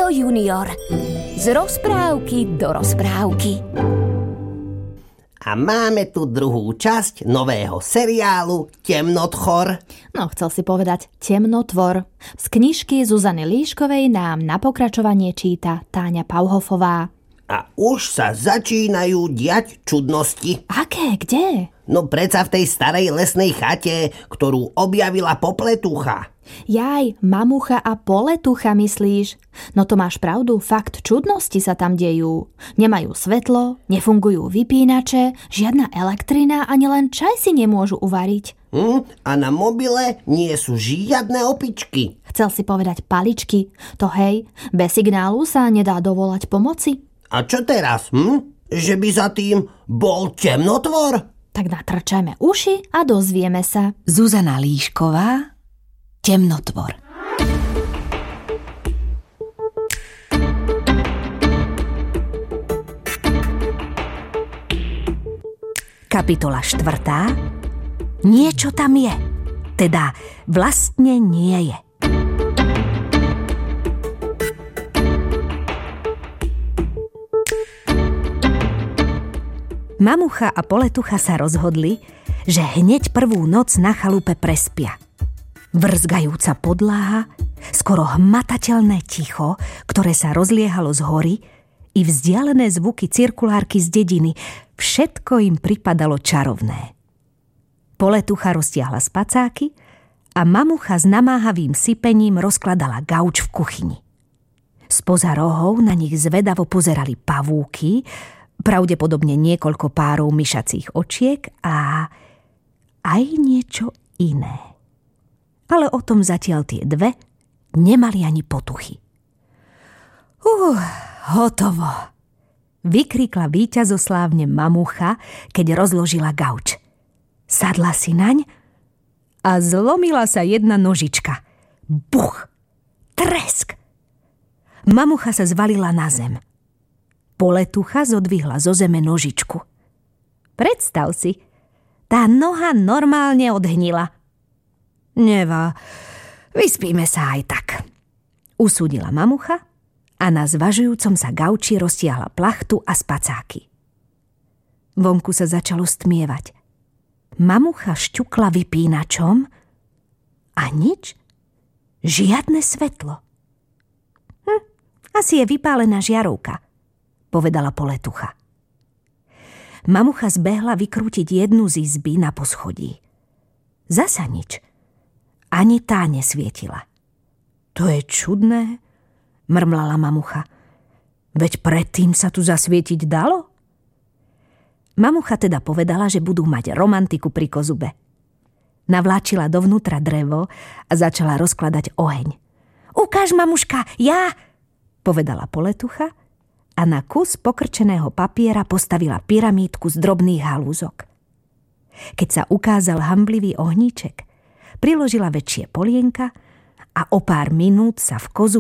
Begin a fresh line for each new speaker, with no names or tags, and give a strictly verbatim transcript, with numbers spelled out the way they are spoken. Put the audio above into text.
Rádio Junior. Z rozprávky do rozprávky.
A máme tu druhú časť nového seriálu Temnotchor.
No, chcel si povedať Temnotvor. Z knižky Zuzany Líškovej nám na pokračovanie číta Táňa Pauhofová.
A už sa začínajú diať čudnosti.
Aké? Kde?
No predsa v tej starej lesnej chate, ktorú objavila popletucha.
Jaj, mamucha a poletucha myslíš? No to máš pravdu, fakt čudnosti sa tam dejú. Nemajú svetlo, nefungujú vypínače, žiadna elektrina, ani len čaj si nemôžu uvariť.
Hm, a na mobile nie sú žiadne opičky.
Chcel si povedať paličky. To hej, bez signálu sa nedá dovolať pomoci.
A čo teraz? Hm? Že by za tým bol temnotvor?
Tak natrčajme uši a dozvieme sa.
Zuzana Líšková, Temnotvor. Kapitola štvrtá. Niečo tam je. Teda vlastne nie je. Mamucha a poletucha sa rozhodli, že hneď prvú noc na chalupe prespia. Vrzgajúca podláha, skoro hmatateľné ticho, ktoré sa rozliehalo z hory, i vzdialené zvuky cirkulárky z dediny, všetko im pripadalo čarovné. Poletucha roztiahla spacáky a mamucha s namáhavým sypením rozkladala gauč v kuchyni. Spoza rohov na nich zvedavo pozerali pavúky, pravdepodobne niekoľko párov myšacích očiek a aj niečo iné. Ale o tom zatiaľ tie dve nemali ani potuchy. Uh, hotovo, vykríkla víťazoslávne mamucha, keď rozložila gauč. Sadla si naň a zlomila sa jedna nožička. Buch! Tresk! Mamucha sa zvalila na zem. Poletucha zodvihla zo zeme nožičku. Predstav si, tá noha normálne odhnila. Nevá, vyspíme sa aj tak, usúdila mamucha a na zvažujúcom sa gauči roztiahla plachtu a spacáky. Vonku sa začalo stmievať. Mamucha šťukla vypínačom a nič, žiadne svetlo. Hm, asi je vypálená žiarovka, povedala poletucha. Mamucha zbehla vykrútiť jednu z izby na poschodí. Zasa nič. Ani tá nesvietila. To je čudné, mrmlala mamucha. Veď predtým sa tu zasvietiť dalo? Mamucha teda povedala, že budú mať romantiku pri kozube. Navláčila dovnútra drevo a začala rozkladať oheň. Ukáž, mamuška, ja, povedala poletucha a na kus pokrčeného papiera postavila pyramídku z drobných halúzok. Keď sa ukázal hanblivý ohníček, priložila väčšie polienka a o pár minút sa v kozube